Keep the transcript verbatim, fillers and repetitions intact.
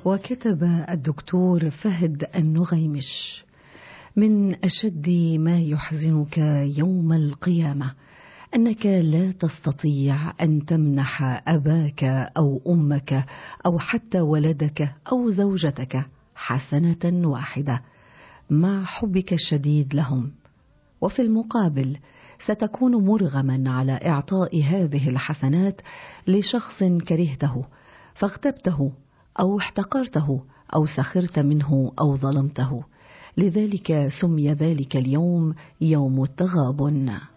وكتب الدكتور فهد النغيمش: من أشد ما يحزنك يوم القيامة أنك لا تستطيع أن تمنح أباك أو أمك أو حتى ولدك أو زوجتك حسنة واحدة مع حبك الشديد لهم، وفي المقابل ستكون مرغما على إعطاء هذه الحسنات لشخص كرهته فاغتبته أو احتقرته أو سخرت منه أو ظلمته. لذلك سمي ذلك اليوم يوم التغابن.